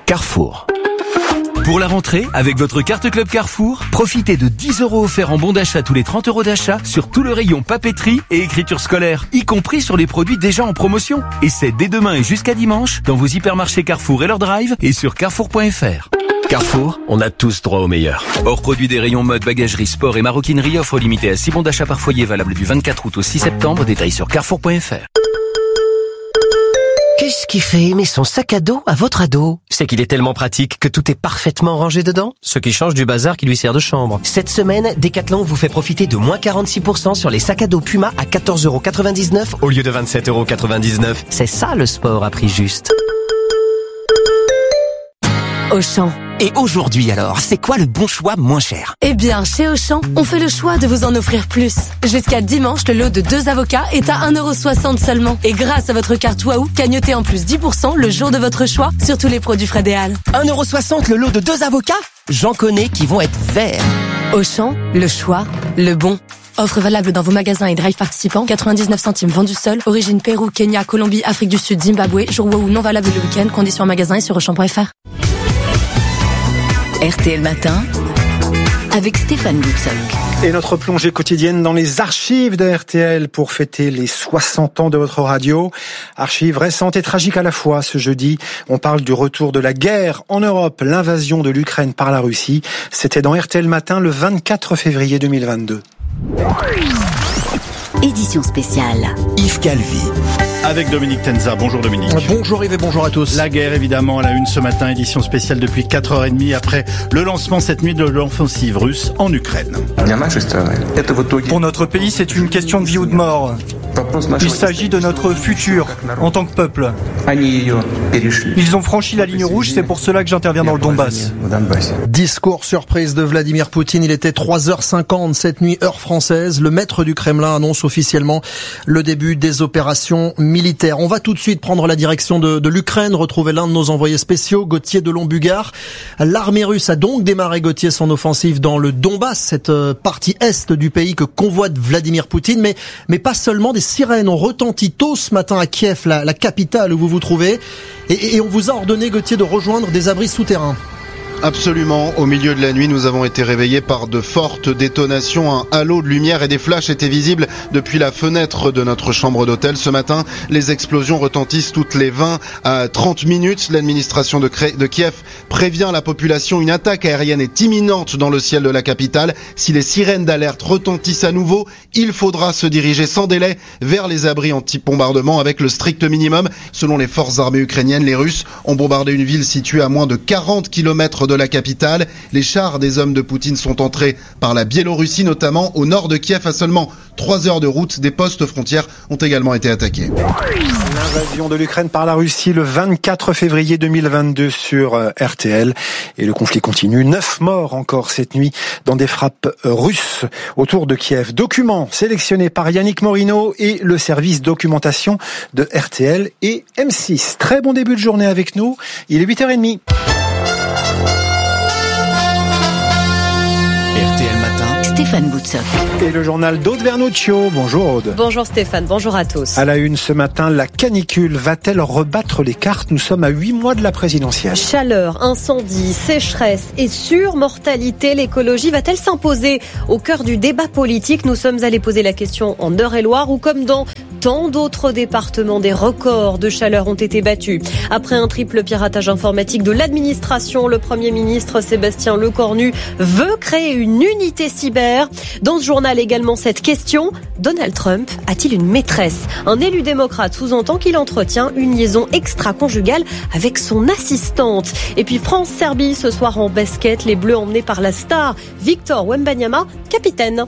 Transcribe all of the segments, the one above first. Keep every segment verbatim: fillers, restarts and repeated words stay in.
Carrefour. Pour la rentrée, avec votre carte Club Carrefour, profitez de dix euros offerts en bon d'achat tous les trente euros d'achat sur tout le rayon papeterie et écriture scolaire, y compris sur les produits déjà en promotion. Et c'est dès demain et jusqu'à dimanche dans vos hypermarchés Carrefour et leur drive et sur carrefour point f r. Carrefour, on a tous droit au meilleur. Hors produit des rayons mode, bagagerie, sport et maroquinerie, offre limitée à six bons d'achat par foyer valable du vingt-quatre août au six septembre, détail sur carrefour point f r. Qu'est-ce qui fait aimer son sac à dos à votre ado? C'est qu'il est tellement pratique que tout est parfaitement rangé dedans, ce qui change du bazar qui lui sert de chambre. Cette semaine, Decathlon vous fait profiter de moins quarante-six pour cent sur les sacs à dos Puma à quatorze euros quatre-vingt-dix-neuf au lieu de vingt-sept euros quatre-vingt-dix-neuf. C'est ça le sport à prix juste. Auchan. Et aujourd'hui alors, c'est quoi le bon choix moins cher? Eh bien, chez Auchan, on fait le choix de vous en offrir plus. Jusqu'à dimanche, le lot de deux avocats est à un euro soixante seulement. Et grâce à votre carte Waouh, cagnotez en plus dix pour cent le jour de votre choix sur tous les produits Fred et Al. un euro soixante le lot de deux avocats? J'en connais qui vont être verts. Auchan, le choix, le bon. Offre valable dans vos magasins et drive participants. quatre-vingt-dix-neuf centimes vendu seul. Origine Pérou, Kenya, Colombie, Afrique du Sud, Zimbabwe. Jour Waouh non valable le week-end. Conditions en magasin et sur auchan point f r. R T L Matin avec Stéphane Boutsock. Et notre plongée quotidienne dans les archives de R T L pour fêter les soixante ans de votre radio. Archives récentes et tragiques à la fois. Ce jeudi, on parle du retour de la guerre en Europe, l'invasion de l'Ukraine par la Russie. C'était dans R T L Matin le vingt-quatre février deux mille vingt-deux. Édition spéciale. Yves Calvi. Avec Dominique Tenza. Bonjour Dominique. Bonjour Yves et bonjour à tous. La guerre évidemment à la une ce matin, édition spéciale depuis quatre heures trente après le lancement cette nuit de l'offensive russe en Ukraine. Pour notre pays, c'est une question de vie ou de mort. Il s'agit de notre futur en tant que peuple. Ils ont franchi la ligne rouge, c'est pour cela que j'interviens dans le Donbass. Discours surprise de Vladimir Poutine, il était trois heures cinquante cette nuit heure française. Le maître du Kremlin annonce officiellement le début des opérations militaires. On va tout de suite prendre la direction de, de l'Ukraine, retrouver l'un de nos envoyés spéciaux, Gauthier Delon-Bugard. L'armée russe a donc démarré, Gauthier, son offensive dans le Donbass, cette partie est du pays que convoite Vladimir Poutine, mais, mais pas seulement. Des sirènes ont retenti tôt ce matin à Kiev, la, la capitale où vous vous trouvez, et, et on vous a ordonné, Gauthier, de rejoindre des abris souterrains. Absolument. Au milieu de la nuit, nous avons été réveillés par de fortes détonations. Un halo de lumière et des flashs étaient visibles depuis la fenêtre de notre chambre d'hôtel. Ce matin, les explosions retentissent toutes les vingt à trente minutes. L'administration de, Cré- de Kiev prévient la population. Une attaque aérienne est imminente dans le ciel de la capitale. Si les sirènes d'alerte retentissent à nouveau, il faudra se diriger sans délai vers les abris anti-bombardement avec le strict minimum. Selon les forces armées ukrainiennes, les Russes ont bombardé une ville située à moins de quarante kilomètres de la capitale. Les chars des hommes de Poutine sont entrés par la Biélorussie, notamment au nord de Kiev, à seulement trois heures de route. Des postes frontières ont également été attaqués. L'invasion de l'Ukraine par la Russie le vingt-quatre février deux mille vingt-deux sur R T L. Et le conflit continue. Neuf morts encore cette nuit dans des frappes russes autour de Kiev. Documents sélectionnés par Yannick Morino et le service documentation de R T L et M six. Très bon début de journée avec nous. Il est huit heures trente. Stéphane Boutsock. Et le journal d'Aude Vernuccio. Bonjour Aude. Bonjour Stéphane, bonjour à tous. À la une ce matin, la canicule va-t-elle rebattre les cartes? Nous sommes à huit mois de la présidentielle. Chaleur, incendie, sécheresse et surmortalité, l'écologie va-t-elle s'imposer au cœur du débat politique? Nous sommes allés poser la question en Eure-et-Loire où, comme dans tant d'autres départements, des records de chaleur ont été battus. Après un triple piratage informatique de l'administration, le Premier ministre Sébastien Lecornu veut créer une unité cyber. Dans ce journal également cette question, Donald Trump a-t-il une maîtresse? Un élu démocrate sous-entend qu'il entretient une liaison extra-conjugale avec son assistante. Et puis France-Serbie ce soir en basket, les Bleus emmenés par la star Victor Wembanyama, capitaine.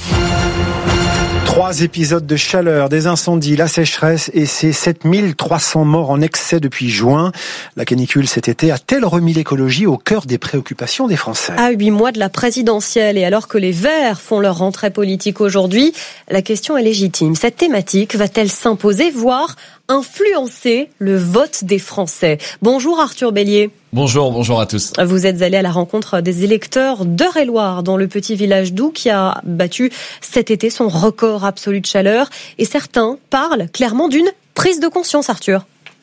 Trois épisodes de chaleur, des incendies, la sécheresse et ces sept mille trois cents morts en excès depuis juin. La canicule cet été a-t-elle remis l'écologie au cœur des préoccupations des Français? À huit mois de la présidentielle et alors que les Verts font leur rentrée politique aujourd'hui, la question est légitime. Cette thématique va-t-elle s'imposer, voire influencer le vote des Français? Bonjour Arthur Bélier. Bonjour, bonjour à tous. Vous êtes allé à la rencontre des électeurs d'Eure-et-Loire dans le petit village d'Oux qui a battu cet été son record absolu de chaleur. Et certains parlent clairement d'une prise de conscience, Arthur.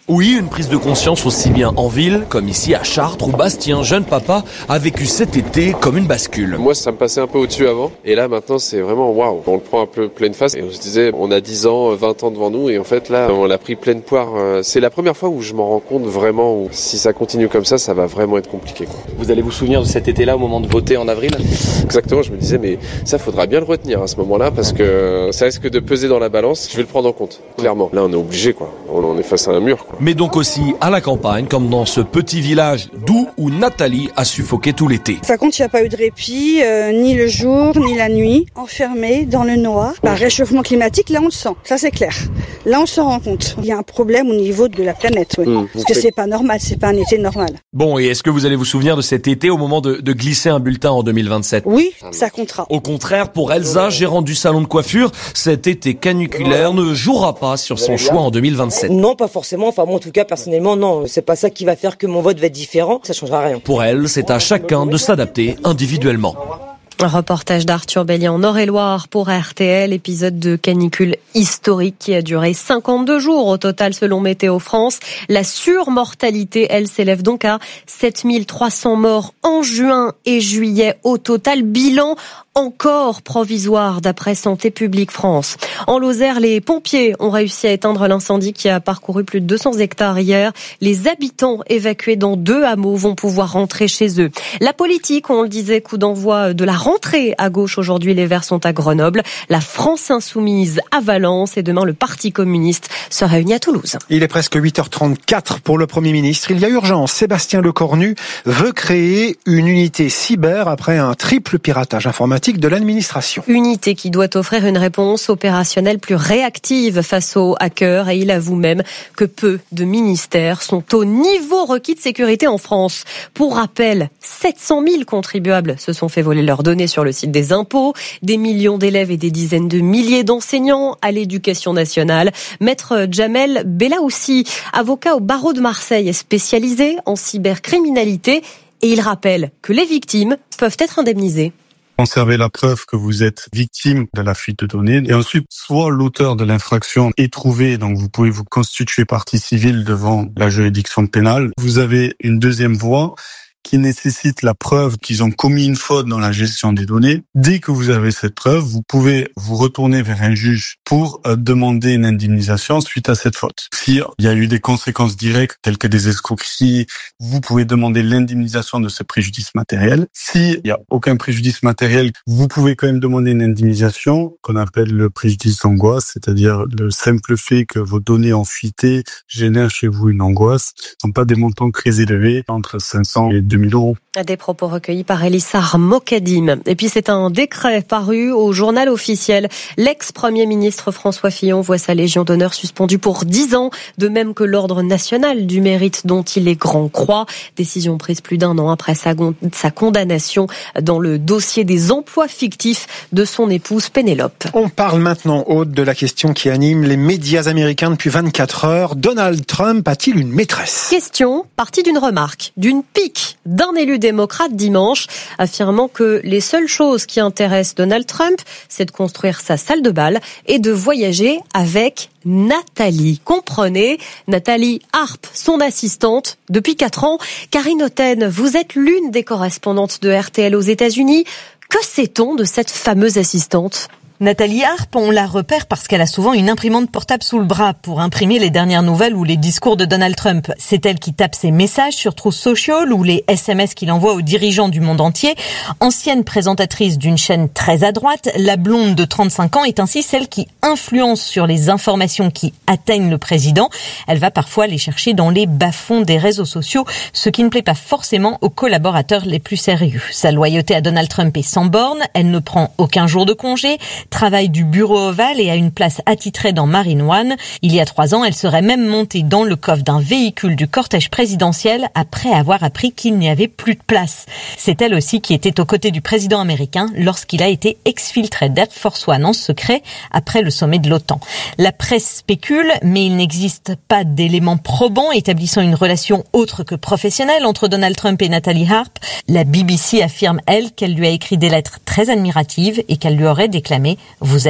Oui, une prise de conscience aussi bien en ville, comme ici à Chartres, où Bastien, jeune papa, a vécu cet été comme une bascule. Moi, ça me passait un peu au-dessus avant, et là maintenant c'est vraiment waouh. On le prend un peu pleine face, et on se disait, on a dix ans, vingt ans devant nous, et en fait là, on l'a pris pleine poire. C'est la première fois où je m'en rends compte vraiment, où si ça continue comme ça, ça va vraiment être compliqué, quoi. Vous allez vous souvenir de cet été-là au moment de voter en avril ? Exactement, je me disais, mais ça faudra bien le retenir à ce moment-là, parce que ça risque de peser dans la balance. Je vais le prendre en compte, clairement. Là, on est obligé, quoi. On est face à un mur, quoi. Mais donc aussi à la campagne, comme dans ce petit village d'où où Nathalie a suffoqué tout l'été. Ça compte, il n'y a pas eu de répit, euh, ni le jour, ni la nuit, enfermé dans le noir. Bah, réchauffement climatique, là on le sent, ça c'est clair. Là on s'en rend compte. Il y a un problème au niveau de la planète, oui. Mmh, Parce que c'est pas normal, c'est pas un été normal. Bon, et est-ce que vous allez vous souvenir de cet été au moment de, de glisser un bulletin en deux mille vingt-sept ? Oui, ça comptera. Au contraire, pour Elsa, gérante du salon de coiffure, cet été caniculaire ne jouera pas sur son choix en deux mille vingt-sept. Non, pas forcément. Enfin, moi, en tout cas, personnellement, non. C'est pas ça qui va faire que mon vote va être différent. Ça changera rien. Pour elle, c'est à chacun de s'adapter individuellement. Un reportage d'Arthur Bélier en Eure-et-Loire pour R T L, épisode de canicule historique qui a duré cinquante-deux jours au total selon Météo France. La surmortalité, elle, s'élève donc à sept mille trois cents morts en juin et juillet au total. Bilan encore provisoire d'après Santé publique France. En Lozère, les pompiers ont réussi à éteindre l'incendie qui a parcouru plus de deux cents hectares hier. Les habitants évacués dans deux hameaux vont pouvoir rentrer chez eux. La politique, on le disait, coup d'envoi de la rentrée à gauche. Aujourd'hui, les Verts sont à Grenoble, la France Insoumise à Valence et demain, le Parti communiste se réunit à Toulouse. Il est presque huit heures trente-quatre pour le Premier ministre. Il y a urgence. Sébastien Lecornu veut créer une unité cyber après un triple piratage informatique de l'administration. Unité qui doit offrir une réponse opérationnelle plus réactive face aux hackers et il avoue même que peu de ministères sont au niveau requis de sécurité en France. Pour rappel, sept cent mille contribuables se sont fait voler leurs données sur le site des impôts, des millions d'élèves et des dizaines de milliers d'enseignants à l'éducation nationale. Maître Jamel Belaoussi, avocat au barreau de Marseille, est spécialisé en cybercriminalité et il rappelle que les victimes peuvent être indemnisées. Conservez la preuve que vous êtes victime de la fuite de données et ensuite soit l'auteur de l'infraction est trouvé, donc vous pouvez vous constituer partie civile devant la juridiction pénale. Vous avez une deuxième voie qui nécessite la preuve qu'ils ont commis une faute dans la gestion des données. Dès que vous avez cette preuve, vous pouvez vous retourner vers un juge pour euh, demander une indemnisation suite à cette faute. Si il y a eu des conséquences directes telles que des escroqueries, vous pouvez demander l'indemnisation de ce préjudice matériel. S'il y a aucun préjudice matériel, vous pouvez quand même demander une indemnisation qu'on appelle le préjudice d'angoisse, c'est-à-dire le simple fait que vos données ont fuité génère chez vous une angoisse. Ce ne sont pas des montants très élevés, entre cinq cents et deux mille euros. Des propos recueillis par Elissar Mokadim. Et puis c'est un décret paru au journal officiel. L'ex-premier ministre François Fillon voit sa Légion d'honneur suspendue pour dix ans, de même que l'Ordre national du mérite dont il est grand croix. Décision prise plus d'un an après sa, sa condamnation dans le dossier des emplois fictifs de son épouse Pénélope. On parle maintenant, Aude, de la question qui anime les médias américains depuis vingt-quatre heures. Donald Trump a-t-il une maîtresse ? Question partie d'une remarque, d'une pique d'un élu démocrate dimanche, affirmant que les seules choses qui intéressent Donald Trump, c'est de construire sa salle de bal et de voyager avec Nathalie. Comprenez, Nathalie Harpe, son assistante, depuis quatre ans. Karine Otten, vous êtes l'une des correspondantes de R T L aux États-Unis. Que sait-on de cette fameuse assistante ? Nathalie Harpe, on la repère parce qu'elle a souvent une imprimante portable sous le bras pour imprimer les dernières nouvelles ou les discours de Donald Trump. C'est elle qui tape ses messages sur Truth Social ou les S M S qu'il envoie aux dirigeants du monde entier. Ancienne présentatrice d'une chaîne très à droite, la blonde de trente-cinq ans est ainsi celle qui influence sur les informations qui atteignent le président. Elle va parfois les chercher dans les bas-fonds des réseaux sociaux, ce qui ne plaît pas forcément aux collaborateurs les plus sérieux. Sa loyauté à Donald Trump est sans borne, elle ne prend aucun jour de congé, travaille du bureau ovale et a une place attitrée dans Marine One. Il y a trois ans, elle serait même montée dans le coffre d'un véhicule du cortège présidentiel après avoir appris qu'il n'y avait plus de place. C'est elle aussi qui était aux côtés du président américain lorsqu'il a été exfiltré d'Air Force One en secret après le sommet de l'OTAN. La presse spécule, mais il n'existe pas d'éléments probants établissant une relation autre que professionnelle entre Donald Trump et Nathalie Harpe. La B B C affirme, elle, qu'elle lui a écrit des lettres très admiratives et qu'elle lui aurait déclamé « Vous êtes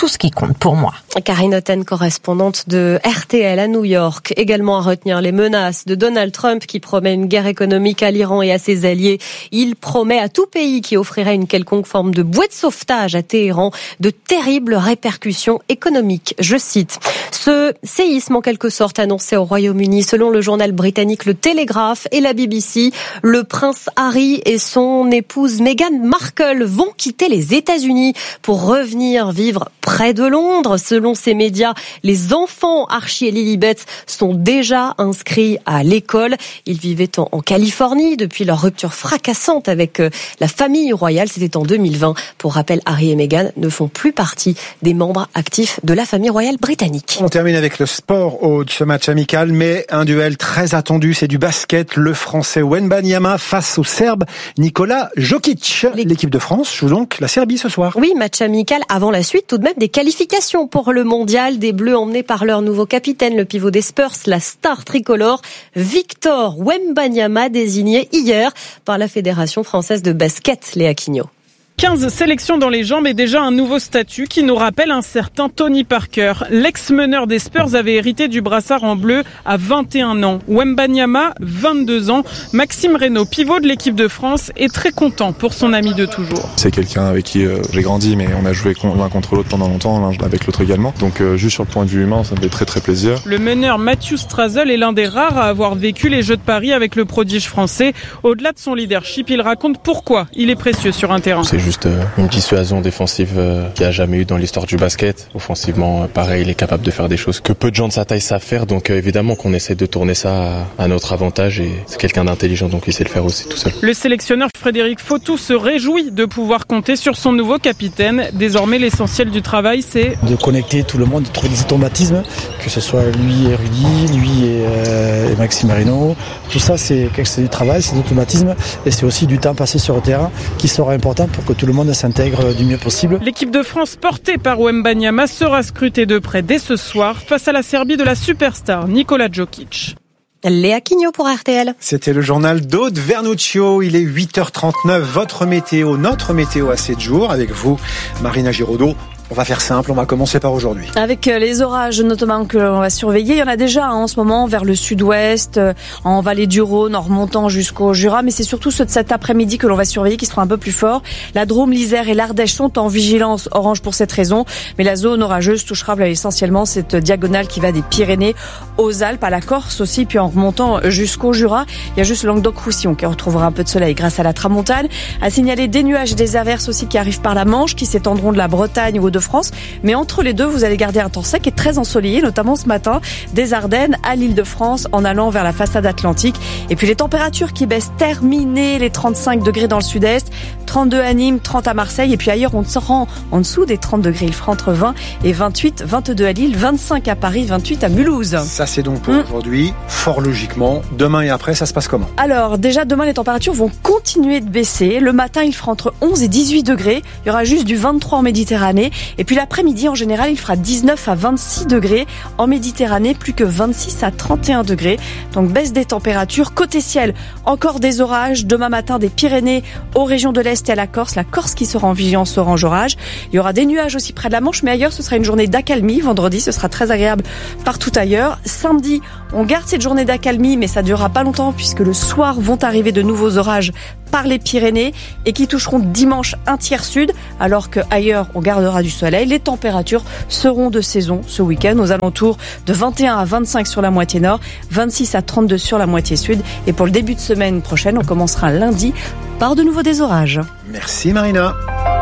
tout ce qui compte pour moi. Karine Otten, correspondante de R T L à New York. Également à retenir les menaces de Donald Trump qui promet une guerre économique à l'Iran et à ses alliés. Il promet à tout pays qui offrirait une quelconque forme de bouée de sauvetage à Téhéran de terribles répercussions économiques. Je cite. Ce séisme en quelque sorte annoncé au Royaume-Uni selon le journal britannique Le Télégraphe et la B B C. Le prince Harry et son épouse Meghan Markle vont quitter les États-Unis pour revenir vivre près de Londres. Selon ces médias, les enfants Archie et Lilibet sont déjà inscrits à l'école. Ils vivaient en, en Californie depuis leur rupture fracassante avec la famille royale. C'était en deux mille vingt. Pour rappel, Harry et Meghan ne font plus partie des membres actifs de la famille royale britannique. On termine avec le sport au de ce match amical, mais un duel très attendu, c'est du basket. Le Français Wembanyama face au Serbe Nikola Jokic. L'équipe de France joue donc la Serbie ce soir. Oui, match amical avant la suite tout de même des qualifications pour le mondial. Des Bleus emmenés par leur nouveau capitaine, le pivot des Spurs, la star tricolore, Victor Wembanyama, désigné hier par la Fédération française de basket, Léa Quignot. quinze sélections dans les jambes et déjà un nouveau statut qui nous rappelle un certain Tony Parker. L'ex-meneur des Spurs avait hérité du brassard en bleu à vingt et un ans. Wembanyama, vingt-deux ans. Maxime Reynaud, pivot de l'équipe de France, est très content pour son ami de toujours. C'est quelqu'un avec qui euh, j'ai grandi, mais on a joué l'un contre l'autre pendant longtemps, l'un avec l'autre également. Donc euh, juste sur le point de vue humain, ça me fait très très plaisir. Le meneur Matthew Strazel est l'un des rares à avoir vécu les Jeux de Paris avec le prodige français. Au-delà de son leadership, il raconte pourquoi il est précieux sur un terrain. C'est juste une dissuasion défensive qu'il n'y a jamais eu dans l'histoire du basket. Offensivement, pareil, il est capable de faire des choses que peu de gens de sa taille savent faire. Donc évidemment qu'on essaie de tourner ça à notre avantage et c'est quelqu'un d'intelligent, donc il sait le faire aussi tout seul. Le sélectionneur Frédéric Fautou se réjouit de pouvoir compter sur son nouveau capitaine. Désormais, l'essentiel du travail, c'est de connecter tout le monde, de trouver des automatismes, que ce soit lui et Rudy, lui et, euh, et Maxime Reynaud. Tout ça, c'est, c'est du travail, c'est des automatismes et c'est aussi du temps passé sur le terrain qui sera important pour que tout le monde s'intègre du mieux possible. L'équipe de France portée par Wembanyama sera scrutée de près dès ce soir face à la Serbie de la superstar Nikola Jokic. Léa Quignot pour R T L. C'était le journal d'Aude Vernuccio. Il est huit heures trente-neuf. Votre météo, notre météo à sept jours avec vous, Marina Giraudot. On va faire simple, on va commencer par aujourd'hui. Avec les orages notamment que l'on va surveiller, il y en a déjà hein, en ce moment vers le sud-ouest, en vallée du Rhône, en remontant jusqu'au Jura, mais c'est surtout ceux de cet après-midi que l'on va surveiller qui seront un peu plus forts. La Drôme, l'Isère et l'Ardèche sont en vigilance orange pour cette raison, mais la zone orageuse touchera essentiellement cette diagonale qui va des Pyrénées aux Alpes, à la Corse aussi, puis en remontant jusqu'au Jura. Il y a juste le Languedoc-Roussillon qui retrouvera un peu de soleil grâce à la tramontane. À signaler des nuages et des averses aussi qui arrivent par la Manche, qui s'étendront de la Bretagne au de France, mais entre les deux vous allez garder un temps sec et très ensoleillé, notamment ce matin des Ardennes à l'Île-de-France en allant vers la façade atlantique. Et puis les températures qui baissent, terminées les trente-cinq degrés dans le sud-est, trente-deux à Nîmes, trente à Marseille et puis ailleurs on se rend en dessous des trente degrés, il fera entre vingt et vingt-huit, vingt-deux à Lille, vingt-cinq à Paris, vingt-huit à Mulhouse. Ça c'est donc pour mmh. aujourd'hui, fort logiquement. Demain et après ça se passe comment? Alors déjà demain les températures vont continuer de baisser, le matin il fera entre onze et dix-huit degrés, il y aura juste du vingt-trois en Méditerranée et puis l'après-midi, en général, il fera dix-neuf à vingt-six degrés. En Méditerranée, plus que vingt-six à trente et un degrés. Donc, baisse des températures. Côté ciel, encore des orages. Demain matin, des Pyrénées aux régions de l'Est et à la Corse. La Corse qui sera en vigilance orange orage. Il y aura des nuages aussi près de la Manche, mais ailleurs, ce sera une journée d'accalmie. Vendredi, ce sera très agréable partout ailleurs. Samedi, on garde cette journée d'accalmie, mais ça durera pas longtemps puisque le soir vont arriver de nouveaux orages par les Pyrénées et qui toucheront dimanche un tiers sud, alors que ailleurs on gardera du soleil. Les températures seront de saison ce week-end aux alentours de vingt et un à vingt-cinq sur la moitié nord, vingt-six à trente-deux sur la moitié sud. Et pour le début de semaine prochaine, on commencera lundi par de nouveau des orages. Merci Marina.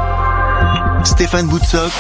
Stéphane Boutsock.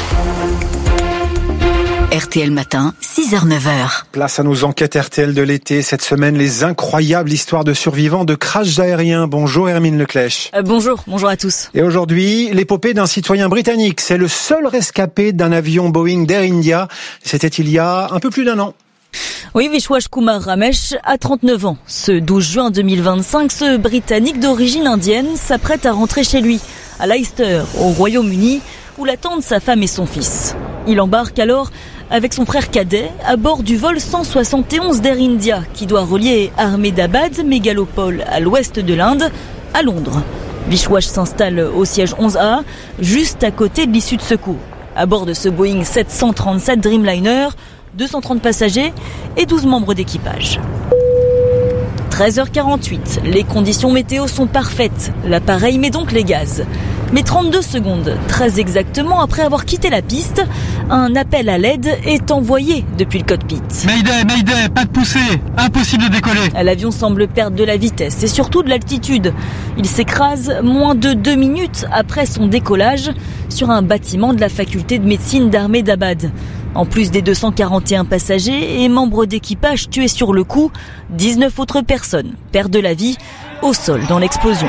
R T L Matin, six heures neuf heures. Place à nos enquêtes R T L de l'été. Cette semaine, les incroyables histoires de survivants de crashs aériens. Bonjour Hermine Leclèche. Euh, bonjour, bonjour à tous. Et aujourd'hui, l'épopée d'un citoyen britannique. C'est le seul rescapé d'un avion Boeing d'Air India. C'était il y a un peu plus d'un an. Oui, Vishwash Kumar Ramesh a trente-neuf ans. Ce douze juin deux mille vingt-cinq, ce Britannique d'origine indienne s'apprête à rentrer chez lui, à Leicester, au Royaume-Uni, où l'attendent sa femme et son fils. Il embarque alors avec son frère cadet à bord du vol cent soixante et onze d'Air India qui doit relier Ahmedabad, mégalopole à l'ouest de l'Inde, à Londres. Vishwash s'installe au siège onze A, juste à côté de l'issue de secours. À bord de ce Boeing sept cent trente-sept Dreamliner, deux cent trente passagers et douze membres d'équipage. treize heures quarante-huit, les conditions météo sont parfaites. L'appareil met donc les gaz. Mais trente-deux secondes, très exactement après avoir quitté la piste, un appel à l'aide est envoyé depuis le cockpit. Mayday, Mayday, pas de poussée, impossible de décoller. L'avion semble perdre de la vitesse et surtout de l'altitude. Il s'écrase moins de deux minutes après son décollage sur un bâtiment de la faculté de médecine d'Armée d'Abad. En plus des deux cent quarante et un passagers et membres d'équipage tués sur le coup, dix-neuf autres personnes perdent la vie au sol dans l'explosion.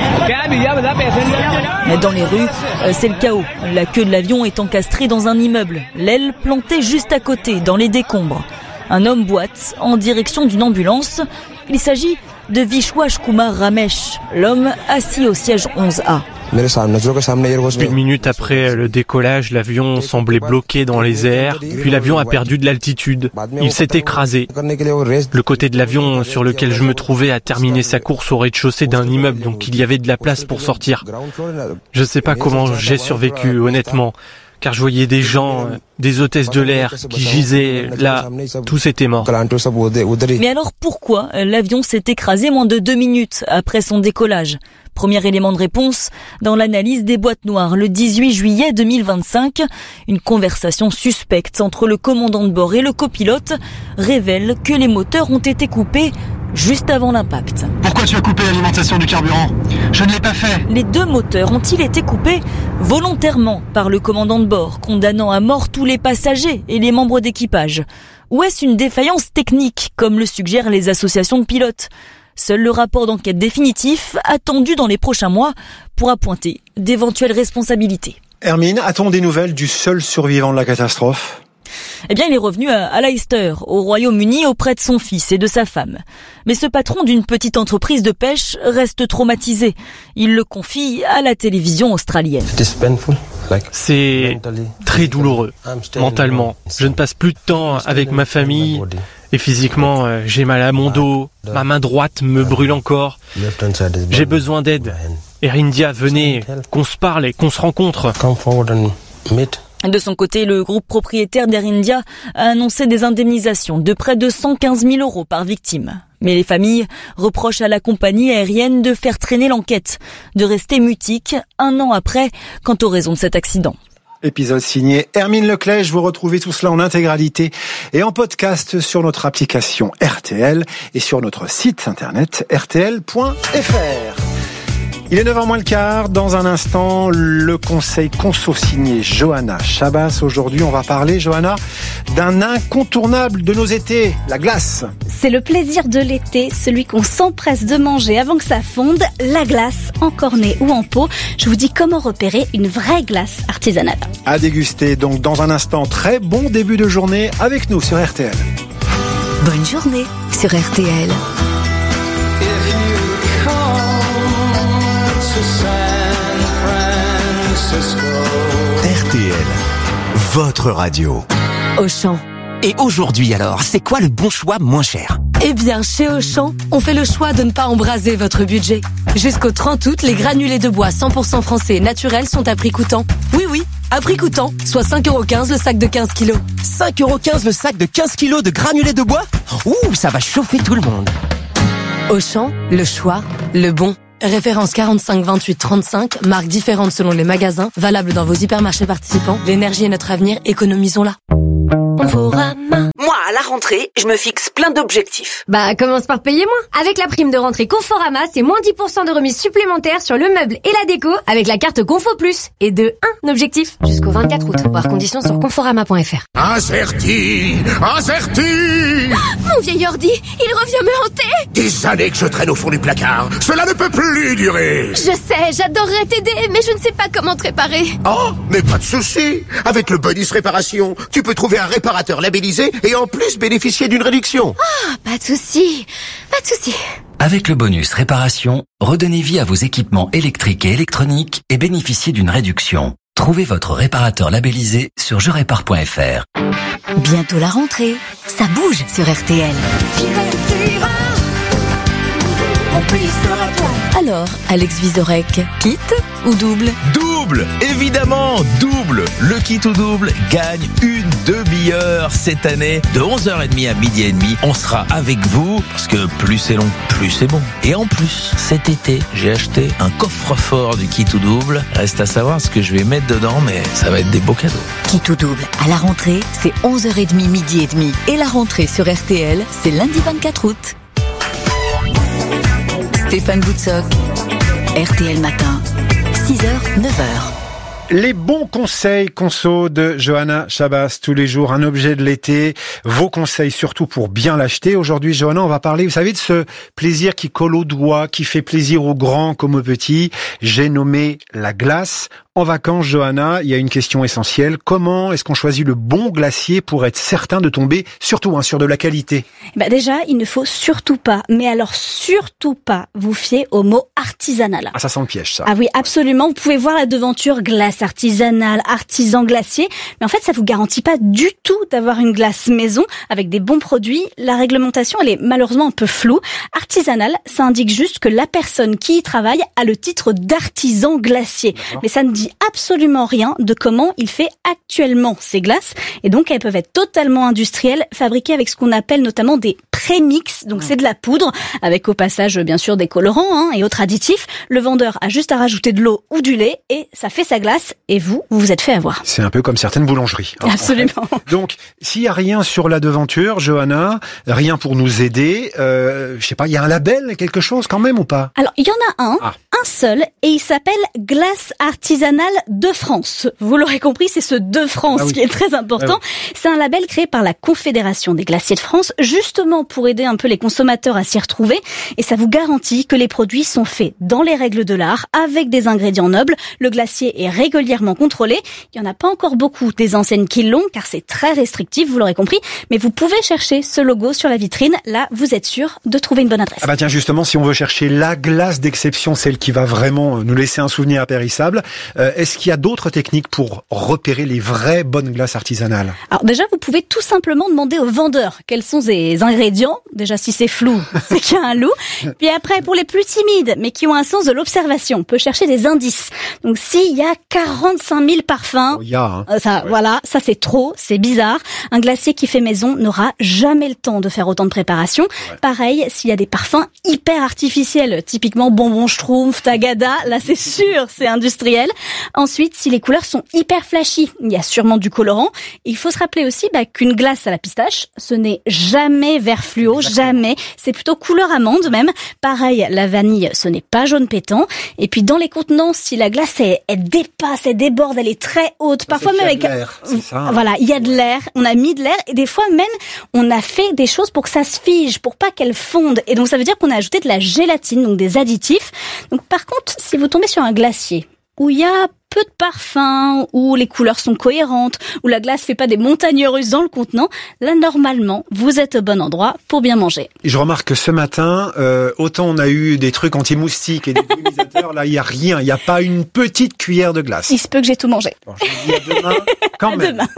Dans les rues, c'est le chaos. La queue de l'avion est encastrée dans un immeuble, l'aile plantée juste à côté, dans les décombres. Un homme boite en direction d'une ambulance. Il s'agit de Vishwash Kumar Ramesh, l'homme assis au siège onze A. Une minute après le décollage, l'avion semblait bloqué dans les airs, puis l'avion a perdu de l'altitude. Il s'est écrasé. Le côté de l'avion sur lequel je me trouvais a terminé sa course au rez-de-chaussée d'un immeuble, donc il y avait de la place pour sortir. Je ne sais pas comment j'ai survécu, honnêtement, car je voyais des gens, des hôtesses de l'air qui gisaient là, tous étaient morts. Mais alors pourquoi l'avion s'est écrasé moins de deux minutes après son décollage ? Premier élément de réponse, dans l'analyse des boîtes noires le dix-huit juillet deux mille vingt-cinq, une conversation suspecte entre le commandant de bord et le copilote révèle que les moteurs ont été coupés juste avant l'impact. Pourquoi tu as coupé l'alimentation du carburant ? Je ne l'ai pas fait. Les deux moteurs ont-ils été coupés volontairement par le commandant de bord, condamnant à mort tous les passagers et les membres d'équipage ? Ou est-ce une défaillance technique, comme le suggèrent les associations de pilotes ? Seul le rapport d'enquête définitif, attendu dans les prochains mois, pourra pointer d'éventuelles responsabilités. Hermine, a-t-on des nouvelles du seul survivant de la catastrophe ? Eh bien, il est revenu à Leicester, au Royaume-Uni, auprès de son fils et de sa femme. Mais ce patron d'une petite entreprise de pêche reste traumatisé. Il le confie à la télévision australienne. C'est très douloureux, mentalement. Je ne passe plus de temps avec ma famille. Et physiquement, euh, j'ai mal à mon dos, ma main droite me brûle encore. J'ai besoin d'aide. Air India, venez, qu'on se parle et qu'on se rencontre. De son côté, le groupe propriétaire d'Air India a annoncé des indemnisations de près de cent quinze mille euros par victime. Mais les familles reprochent à la compagnie aérienne de faire traîner l'enquête, de rester mutique un an après quant aux raisons de cet accident. Épisode signé Hermine Leclèche. Vous retrouvez tout cela en intégralité et en podcast sur notre application R T L et sur notre site internet r t l point f r. Il est neuf heures moins le quart. Dans un instant, le conseil conso signé Johanna Chabas. Aujourd'hui, on va parler, Johanna, d'un incontournable de nos étés, la glace. C'est le plaisir de l'été, celui qu'on s'empresse de manger avant que ça fonde, la glace, en cornet ou en pot. Je vous dis comment repérer une vraie glace artisanale. À déguster donc dans un instant. Très bon début de journée avec nous sur R T L. Bonne journée sur R T L. R T L, votre radio. Auchan. Et aujourd'hui alors, c'est quoi le bon choix moins cher ? Eh bien, chez Auchan, on fait le choix de ne pas embraser votre budget. Jusqu'au trente août, les granulés de bois cent pour cent français et naturels sont à prix coûtant. Oui, oui, à prix coûtant, soit cinq euros quinze le sac de quinze kilos. cinq euros quinze le sac de quinze kilos de granulés de bois ? Ouh, ça va chauffer tout le monde. Auchan, le choix, le bon. Référence quarante-cinq vingt-huit trente-cinq, marques différentes selon les magasins, valable dans vos hypermarchés participants. L'énergie est notre avenir, économisons-la. Conforama. Moi, à la rentrée, je me fixe plein d'objectifs. Bah, commence par payer moins. Avec la prime de rentrée Conforama, c'est moins dix pour cent de remise supplémentaire sur le meuble et la déco avec la carte Confo Plus. Et de un objectif jusqu'au vingt-quatre août. Voir conditions sur conforama point f r. Incerti, incerti. Mon vieil ordi, il revient me hanter. Des années que je traîne au fond du placard. Cela ne peut plus durer. Je sais, j'adorerais t'aider, mais je ne sais pas comment te réparer. Oh, mais pas de souci. Avec le bonus réparation, tu peux trouver un réparateur labellisé et en plus bénéficier d'une réduction. Ah, pas de souci, pas de souci. Avec le bonus réparation, redonnez vie à vos équipements électriques et électroniques et bénéficiez d'une réduction. Trouvez votre réparateur labellisé sur je répare point f r. Bientôt la rentrée, ça bouge sur R T L. Alors, Alex Vizorek, kit ou double ? Double, évidemment, double. Le kit ou double gagne une demi-heure cette année. De onze heures trente à midi et demi, on sera avec vous parce que plus c'est long, plus c'est bon. Et en plus, cet été, j'ai acheté un coffre-fort du kit ou double. Reste à savoir ce que je vais mettre dedans, mais ça va être des beaux cadeaux. Kit ou double, à la rentrée, c'est onze heures trente, midi et demi. Et la rentrée sur R T L, c'est lundi vingt-quatre août. Stéphane Boutsock, R T L Matin, six heures, neuf heures. Les bons conseils conso de Johanna Chabas, tous les jours, un objet de l'été. Vos conseils surtout pour bien l'acheter. Aujourd'hui, Johanna, on va parler, vous savez, de ce plaisir qui colle au doigt, qui fait plaisir aux grands comme aux petits. J'ai nommé la glace. En vacances, Johanna, il y a une question essentielle. Comment est-ce qu'on choisit le bon glacier pour être certain de tomber, surtout hein, sur de la qualité ? Bah déjà, il ne faut surtout pas, mais alors surtout pas, vous fier au mot artisanal. Ah, ça sent le piège, ça. Ah oui, absolument. Vous pouvez voir la devanture glace artisanale, artisan glacier, mais en fait, ça vous garantit pas du tout d'avoir une glace maison avec des bons produits. La réglementation, elle est malheureusement un peu floue. Artisanal, ça indique juste que la personne qui y travaille a le titre d'artisan glacier. D'accord. Mais ça ne dit absolument rien de comment il fait actuellement ces glaces, et donc elles peuvent être totalement industrielles, fabriquées avec ce qu'on appelle notamment des prémix, donc c'est de la poudre, avec au passage bien sûr des colorants hein, et autres additifs. Le vendeur a juste à rajouter de l'eau ou du lait et ça fait sa glace, et vous, vous vous êtes fait avoir. C'est un peu comme certaines boulangeries. Hein, absolument. En fait. Donc, s'il y a rien sur la devanture, Johanna, rien pour nous aider, euh, je sais pas, il y a un label, quelque chose quand même ou pas ? Alors, il y en a un, ah. un seul, et il s'appelle Glace Artisanale de France. Vous l'aurez compris, c'est ce de France ah oui. qui est très important. Ah oui. C'est un label créé par la Confédération des glaciers de France, justement pour aider un peu les consommateurs à s'y retrouver, et ça vous garantit que les produits sont faits dans les règles de l'art, avec des ingrédients nobles. Le glacier est régulièrement contrôlé. Il n'y en a pas encore beaucoup des enseignes qui l'ont, car c'est très restrictif, vous l'aurez compris, mais vous pouvez chercher ce logo sur la vitrine. Là, vous êtes sûr de trouver une bonne adresse. Ah bah tiens, justement, si on veut chercher la glace d'exception, celle qui va vraiment nous laisser un souvenir impérissable, euh, est-ce qu'il y a d'autres techniques pour repérer les vraies bonnes glaces artisanales ? Alors déjà, vous pouvez tout simplement demander au vendeur quels sont ces ingrédients. Déjà, si c'est flou, c'est qu'il y a un loup. Puis après, pour les plus timides, mais qui ont un sens de l'observation, on peut chercher des indices. Donc s'il y a quarante-cinq mille parfums, oh, y a, hein. ça, ouais. voilà, ça c'est trop, c'est bizarre. Un glacier qui fait maison n'aura jamais le temps de faire autant de préparation. Ouais. Pareil, s'il y a des parfums hyper artificiels, typiquement bonbon schtroumpf, tagada, là c'est sûr, c'est industriel. Ensuite, si les couleurs sont hyper flashy, il y a sûrement du colorant. Il faut se rappeler aussi bah, qu'une glace à la pistache, ce n'est jamais vert fluo, exactement. Jamais. C'est plutôt couleur amande même. Pareil, la vanille, ce n'est pas jaune pétant. Et puis dans les contenants, si la glace elle, elle dépasse, elle déborde, elle est très haute, parfois même avec l'air, c'est ça, hein. Voilà, il y a de l'air, on a mis de l'air et des fois même on a fait des choses pour que ça se fige, pour pas qu'elle fonde. Et donc ça veut dire qu'on a ajouté de la gélatine, donc des additifs. Donc par contre, si vous tombez sur un glacier où il y a peu de parfum, où les couleurs sont cohérentes, où la glace fait pas des montagnes russes dans le contenant, là normalement vous êtes au bon endroit pour bien manger. Je remarque que ce matin, euh, autant on a eu des trucs anti-moustiques et des brumisateurs, là il y a rien, il y a pas une petite cuillère de glace. Il se peut que j'ai tout mangé. Bon, je vous dis à demain quand même. Demain.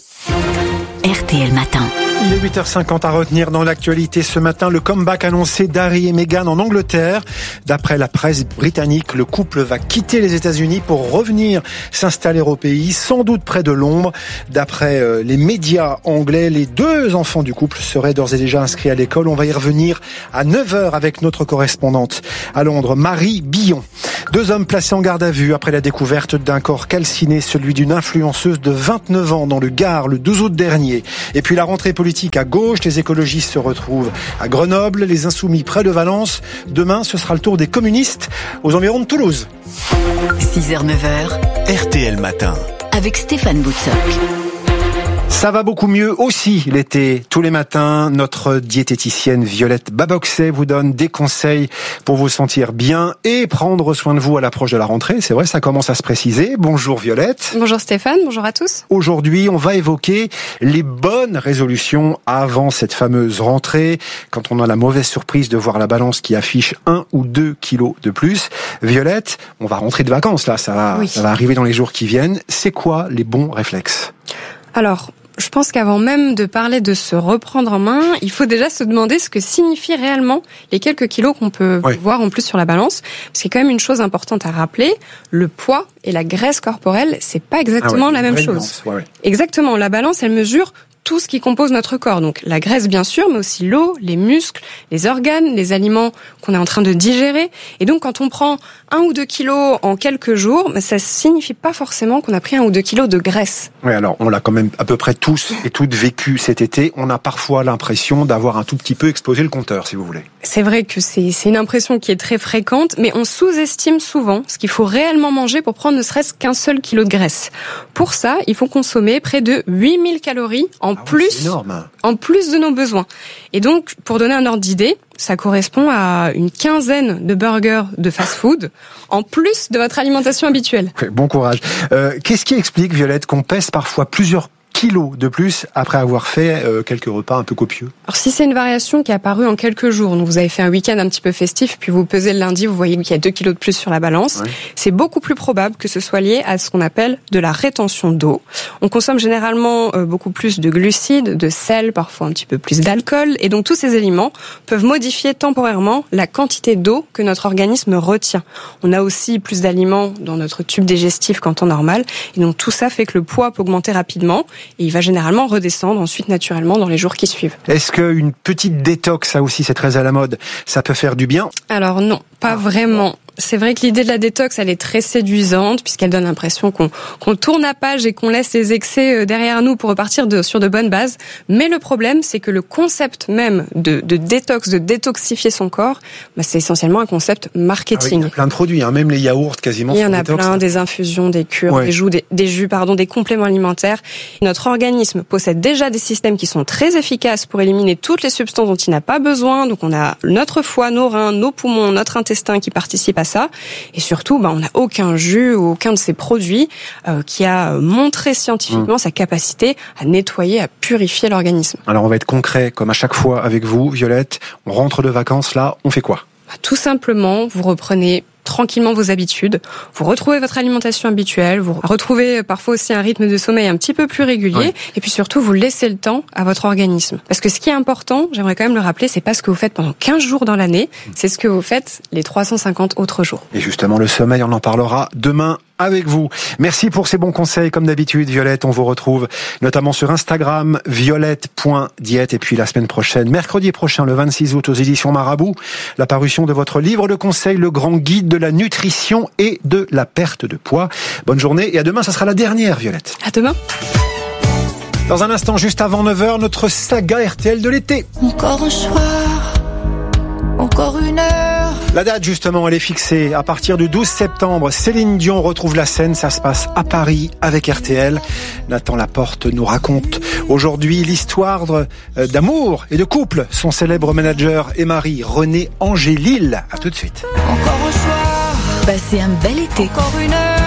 R T L Matin. Il est huit heures cinquante à retenir dans l'actualité ce matin, le comeback annoncé d'Harry et Meghan en Angleterre. D'après la presse britannique, le couple va quitter les États-Unis pour revenir s'installer au pays, sans doute près de Londres. D'après euh, les médias anglais, les deux enfants du couple seraient d'ores et déjà inscrits à l'école. On va y revenir à neuf heures avec notre correspondante à Londres, Marie Billon. Deux hommes placés en garde à vue après la découverte d'un corps calciné, celui d'une influenceuse de vingt-neuf ans dans le Gard le douze août dernier. Et puis la rentrée politique à gauche, les écologistes se retrouvent à Grenoble, les insoumis près de Valence. Demain, ce sera le tour des communistes aux environs de Toulouse. six heures neuf heures, R T L Matin, avec Stéphane Boutsock. Ça va beaucoup mieux aussi l'été. Tous les matins, notre diététicienne Violette Baboxet vous donne des conseils pour vous sentir bien et prendre soin de vous à l'approche de la rentrée. C'est vrai, ça commence à se préciser. Bonjour Violette. Bonjour Stéphane, bonjour à tous. Aujourd'hui, on va évoquer les bonnes résolutions avant cette fameuse rentrée, quand on a la mauvaise surprise de voir la balance qui affiche un ou deux kilos de plus. Violette, on va rentrer de vacances là, ça va, oui. ça va arriver dans les jours qui viennent. C'est quoi les bons réflexes ? Alors, Je pense qu'avant même de parler de se reprendre en main, il faut déjà se demander ce que signifient réellement les quelques kilos qu'on peut oui. voir en plus sur la balance. Parce qu'il y a quand même une chose importante à rappeler, le poids et la graisse corporelle, c'est pas exactement ah ouais, la même chose. Ouais, ouais. Exactement, la balance, elle mesure tout ce qui compose notre corps. Donc la graisse bien sûr, mais aussi l'eau, les muscles, les organes, les aliments qu'on est en train de digérer. Et donc quand on prend un ou deux kilos en quelques jours, ça signifie pas forcément qu'on a pris un ou deux kilos de graisse. Oui, alors on l'a quand même à peu près tous et toutes vécu cet été. On a parfois l'impression d'avoir un tout petit peu explosé le compteur, si vous voulez. C'est vrai que c'est, c'est une impression qui est très fréquente, mais on sous-estime souvent ce qu'il faut réellement manger pour prendre ne serait-ce qu'un seul kilo de graisse. Pour ça, il faut consommer près de huit mille calories en En plus, en plus de nos besoins. Et donc, pour donner un ordre d'idée, ça correspond à une quinzaine de burgers de fast-food, en plus de votre alimentation habituelle. Bon courage. Euh, qu'est-ce qui explique, Violette, qu'on pèse parfois plusieurs kilos de plus après avoir fait euh, quelques repas un peu copieux? Alors si c'est une variation qui est apparue en quelques jours, donc vous avez fait un week-end un petit peu festif, puis vous pesez le lundi, vous voyez qu'il y a deux kilos de plus sur la balance, ouais. c'est beaucoup plus probable que ce soit lié à ce qu'on appelle de la rétention d'eau. On consomme généralement euh, beaucoup plus de glucides, de sel, parfois un petit peu plus d'alcool, et donc tous ces aliments peuvent modifier temporairement la quantité d'eau que notre organisme retient. On a aussi plus d'aliments dans notre tube digestif qu'en temps normal, et donc tout ça fait que le poids peut augmenter rapidement, et il va généralement redescendre ensuite naturellement dans les jours qui suivent. Est-ce qu'une petite détox, ça aussi c'est très à la mode, ça peut faire du bien? Alors non, pas ah, vraiment. Bon. C'est vrai que l'idée de la détox, elle est très séduisante puisqu'elle donne l'impression qu'on, qu'on tourne à page et qu'on laisse les excès derrière nous pour repartir de, sur de bonnes bases. Mais le problème, c'est que le concept même de, de détox, de détoxifier son corps, bah, c'est essentiellement un concept marketing. Ah oui, il y a plein de produits, hein, même les yaourts quasiment. Il y en a détox, plein, hein. des infusions, des cures, ouais. des, jus, des, des jus, pardon, des compléments alimentaires. Notre organisme possède déjà des systèmes qui sont très efficaces pour éliminer toutes les substances dont il n'a pas besoin. Donc on a notre foie, nos reins, nos poumons, notre intestin qui participent à ça. Et surtout, bah, on n'a aucun jus ou aucun de ces produits euh, qui a montré scientifiquement mmh. sa capacité à nettoyer, à purifier l'organisme. Alors on va être concret, comme à chaque fois avec vous, Violette. On rentre de vacances, là, on fait quoi? Bah, tout simplement, vous reprenez tranquillement vos habitudes, vous retrouvez votre alimentation habituelle, vous retrouvez parfois aussi un rythme de sommeil un petit peu plus régulier, oui. et puis surtout vous laissez le temps à votre organisme. Parce que ce qui est important, j'aimerais quand même le rappeler, c'est pas ce que vous faites pendant quinze jours dans l'année, c'est ce que vous faites les trois cent cinquante autres jours. Et justement le sommeil, on en parlera demain avec vous. Merci pour ces bons conseils, comme d'habitude, Violette. On vous retrouve notamment sur Instagram, violette point diète. Et puis la semaine prochaine, mercredi prochain, le vingt-six août, aux éditions Marabout, la parution de votre livre de conseils, le grand guide de la nutrition et de la perte de poids. Bonne journée et à demain, ça sera la dernière, Violette. À demain. Dans un instant, juste avant neuf heures, notre saga R T L de l'été. Encore un soir, encore une heure. La date, justement, elle est fixée. À partir du douze septembre, Céline Dion retrouve la scène. Ça se passe à Paris avec R T L. Nathan Laporte nous raconte aujourd'hui l'histoire d'amour et de couple. Son célèbre manager et mari, René Angélil. À tout de suite. Encore un soir. Passez un bel été. Encore une heure.